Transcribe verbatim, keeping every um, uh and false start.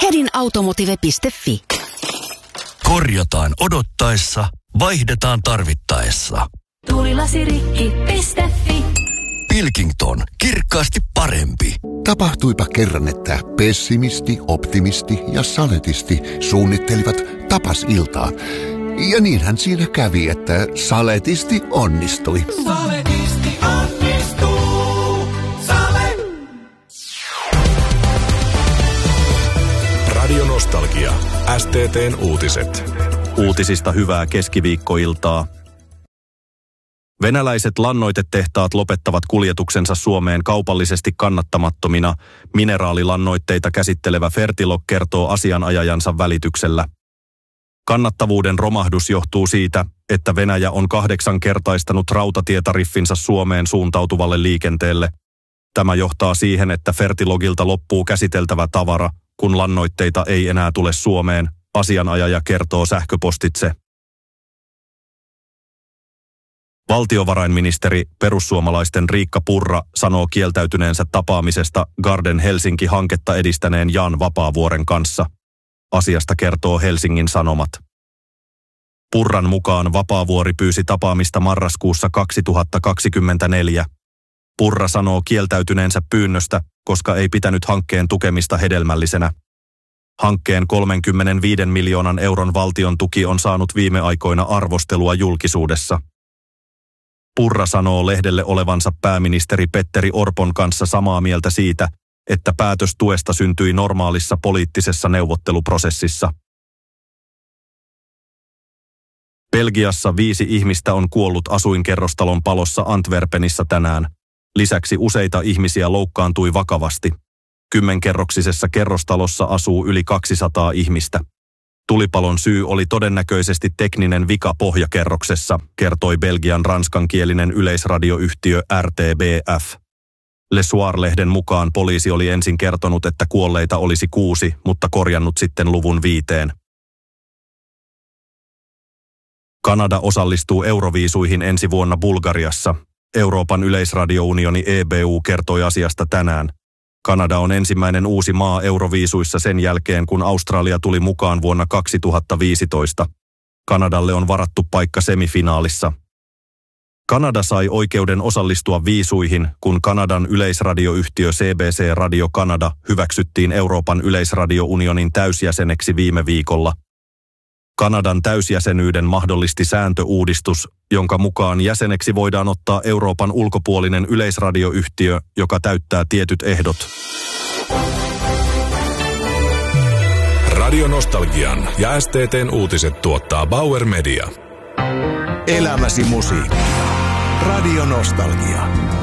Hädinautomotive piste fi. Korjataan odottaessa, vaihdetaan tarvittaessa. Tuulilasirikki piste fi. Pilkington, kirkkaasti parempi. Tapahtuipa kerran, että pessimisti, optimisti ja saletisti suunnittelivat tapasiltaa. Ja niinhän siinä kävi, että saletisti onnistui. Saletisti onnistuu. Sale. Radio Nostalgia. S T T:n uutiset. Uutisista hyvää keskiviikkoiltaa. Venäläiset lannoitetehtaat lopettavat kuljetuksensa Suomeen kaupallisesti kannattamattomina. Mineraalilannoitteita käsittelevä Fertilog kertoo asianajajansa välityksellä. Kannattavuuden romahdus johtuu siitä, että Venäjä on kahdeksankertaistanut rautatietariffinsa Suomeen suuntautuvalle liikenteelle. Tämä johtaa siihen, että Fertilogilta loppuu käsiteltävä tavara, kun lannoitteita ei enää tule Suomeen, asianajaja kertoo sähköpostitse. Valtiovarainministeri perussuomalaisten Riikka Purra sanoo kieltäytyneensä tapaamisesta Garden Helsinki-hanketta edistäneen Jan Vapaavuoren kanssa. Asiasta kertoo Helsingin Sanomat. Purran mukaan Vapaavuori pyysi tapaamista marraskuussa kaksituhattakaksikymmentäneljä. Purra sanoo kieltäytyneensä pyynnöstä, koska ei pitänyt hankkeen tukemista hedelmällisenä. Hankkeen kolmekymmentäviisi miljoonan euron valtion tuki on saanut viime aikoina arvostelua julkisuudessa. Purra sanoo lehdelle olevansa pääministeri Petteri Orpon kanssa samaa mieltä siitä, että päätös tuesta syntyi normaalissa poliittisessa neuvotteluprosessissa. Belgiassa viisi ihmistä on kuollut asuinkerrostalon palossa Antwerpenissa tänään. Lisäksi useita ihmisiä loukkaantui vakavasti. Kymmenkerroksisessa kerrostalossa asuu yli kaksisataa ihmistä. Tulipalon syy oli todennäköisesti tekninen vika pohjakerroksessa, kertoi Belgian ranskankielinen yleisradioyhtiö R T B F. Le Soir-lehden mukaan poliisi oli ensin kertonut, että kuolleita olisi kuusi, mutta korjannut sitten luvun viiteen. Kanada osallistuu Euroviisuihin ensi vuonna Bulgariassa. Euroopan yleisradiounioni E B U kertoi asiasta tänään. Kanada on ensimmäinen uusi maa Euroviisuissa sen jälkeen, kun Australia tuli mukaan vuonna kaksituhattaviisitoista. Kanadalle on varattu paikka semifinaalissa. Kanada sai oikeuden osallistua viisuihin, kun Kanadan yleisradioyhtiö C B C Radio Canada hyväksyttiin Euroopan yleisradiounionin täysjäseneksi viime viikolla. Kanadan täysjäsenyyden mahdollisti sääntöuudistus, jonka mukaan jäseneksi voidaan ottaa Euroopan ulkopuolinen yleisradioyhtiö, joka täyttää tietyt ehdot. Radio Nostalgian ja S T T:n uutiset tuottaa Bauer Media. Elämäsi musiikkia. Radio Nostalgia.